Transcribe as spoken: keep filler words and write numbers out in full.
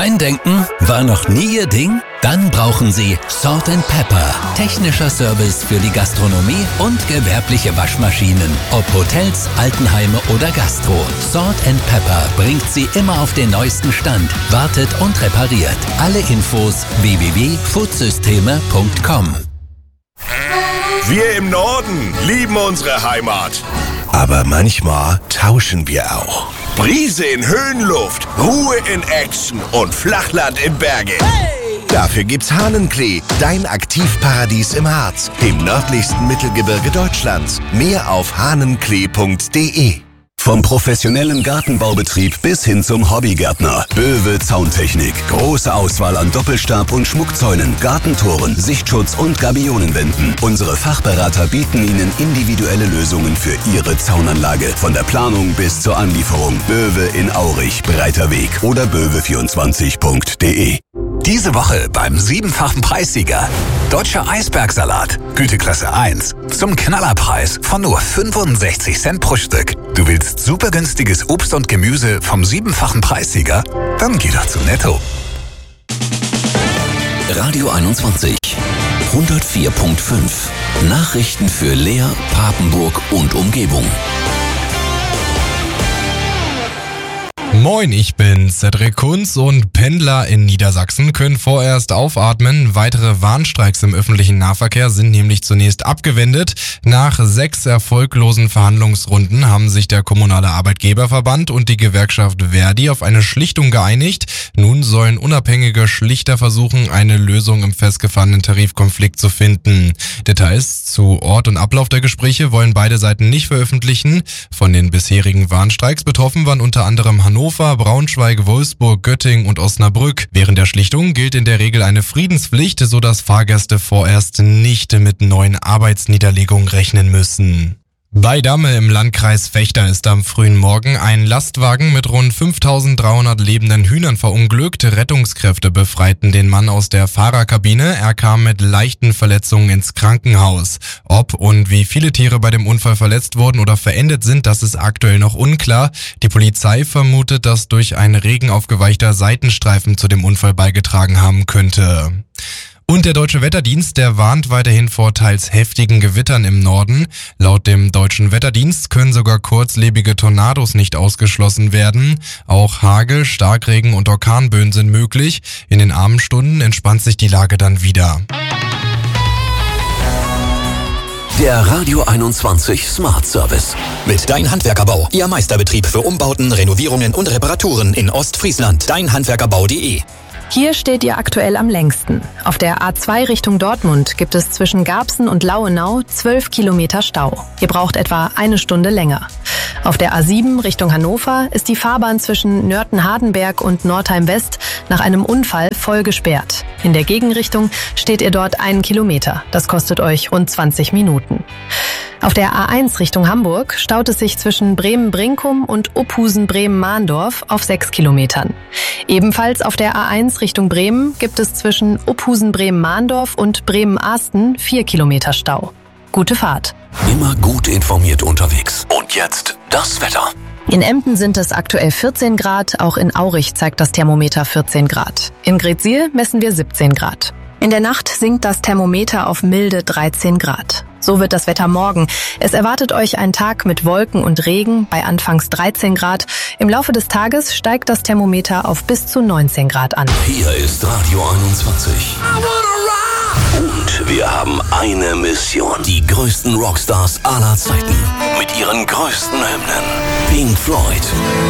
Dein Denken war noch nie Ihr Ding? Dann brauchen Sie Salt and Pepper. Technischer Service für die Gastronomie und gewerbliche Waschmaschinen. Ob Hotels, Altenheime oder Gastro. Salt and Pepper bringt Sie immer auf den neuesten Stand, wartet und repariert. Alle Infos w w w punkt foodsysteme punkt com. Wir im Norden lieben unsere Heimat. Aber manchmal tauschen wir auch. Brise in Höhenluft, Ruhe in Action und Flachland in Berge. Hey! Dafür gibt's Hahnenklee, dein Aktivparadies im Harz, dem nördlichsten Mittelgebirge Deutschlands. Mehr auf hahnenklee punkt de. Vom professionellen Gartenbaubetrieb bis hin zum Hobbygärtner. Böwe Zauntechnik. Große Auswahl an Doppelstab- und Schmuckzäunen, Gartentoren, Sichtschutz und Gabionenwänden. Unsere Fachberater bieten Ihnen individuelle Lösungen für Ihre Zaunanlage. Von der Planung bis zur Anlieferung. Böwe in Aurich, Breiter Weg oder böwe vierundzwanzig punkt de. Diese Woche beim siebenfachen Preissieger. Deutscher Eisbergsalat, Güteklasse eins. Zum Knallerpreis von nur fünfundsechzig Cent pro Stück. Du willst super günstiges Obst und Gemüse vom siebenfachen Preissieger? Dann geh doch zu Netto. Radio einundzwanzig, hundertvier Komma fünf. Nachrichten für Leer, Papenburg und Umgebung. Moin, ich bin Cedric Kunz und Pendler in Niedersachsen können vorerst aufatmen. Weitere Warnstreiks im öffentlichen Nahverkehr sind nämlich zunächst abgewendet. Nach sechs erfolglosen Verhandlungsrunden haben sich der Kommunale Arbeitgeberverband und die Gewerkschaft Verdi auf eine Schlichtung geeinigt. Nun sollen unabhängige Schlichter versuchen, eine Lösung im festgefahrenen Tarifkonflikt zu finden. Details zu Ort und Ablauf der Gespräche wollen beide Seiten nicht veröffentlichen. Von den bisherigen Warnstreiks betroffen waren unter anderem Hannover, Braunschweig, Wolfsburg, Göttingen und Osnabrück. Während der Schlichtung gilt in der Regel eine Friedenspflicht, sodass Fahrgäste vorerst nicht mit neuen Arbeitsniederlegungen rechnen müssen. Bei Damme im Landkreis Vechta ist am frühen Morgen ein Lastwagen mit rund fünftausenddreihundert lebenden Hühnern verunglückt. Rettungskräfte befreiten den Mann aus der Fahrerkabine. Er kam mit leichten Verletzungen ins Krankenhaus. Ob und wie viele Tiere bei dem Unfall verletzt wurden oder verendet sind, das ist aktuell noch unklar. Die Polizei vermutet, dass durch einen Regen aufgeweichter Seitenstreifen zu dem Unfall beigetragen haben könnte. Und der Deutsche Wetterdienst, der warnt weiterhin vor teils heftigen Gewittern im Norden. Laut dem Deutschen Wetterdienst können sogar kurzlebige Tornados nicht ausgeschlossen werden. Auch Hagel, Starkregen und Orkanböen sind möglich. In den Abendstunden entspannt sich die Lage dann wieder. Der Radio einundzwanzig Smart Service. Mit Dein Handwerkerbau, Ihr Meisterbetrieb für Umbauten, Renovierungen und Reparaturen in Ostfriesland. dein handwerkerbau punkt de. Hier steht ihr aktuell am längsten. Auf der A zwei Richtung Dortmund gibt es zwischen Garbsen und Lauenau zwölf Kilometer Stau. Ihr braucht etwa eine Stunde länger. Auf der A sieben Richtung Hannover ist die Fahrbahn zwischen Nörten-Hardenberg und Nordheim-West nach einem Unfall voll gesperrt. In der Gegenrichtung steht ihr dort einen Kilometer. Das kostet euch rund zwanzig Minuten. Auf der A eins Richtung Hamburg staut es sich zwischen Bremen-Brinkum und Uphusen-Bremen-Mahndorf auf sechs Kilometern. Ebenfalls auf der A eins Richtung Bremen gibt es zwischen Uphusen-Bremen-Mahndorf und Bremen-Ahsten vier Kilometer Stau. Gute Fahrt. Immer gut informiert unterwegs. Und jetzt das Wetter. In Emden sind es aktuell vierzehn Grad, auch in Aurich zeigt das Thermometer vierzehn Grad. In Greetsiel messen wir siebzehn Grad. In der Nacht sinkt das Thermometer auf milde dreizehn Grad. So wird das Wetter morgen. Es erwartet euch ein Tag mit Wolken und Regen bei anfangs dreizehn Grad. Im Laufe des Tages steigt das Thermometer auf bis zu neunzehn Grad an. Hier ist Radio einundzwanzig. Und wir haben eine Mission. Die größten Rockstars aller Zeiten. Mit ihren größten Hymnen. Pink Floyd,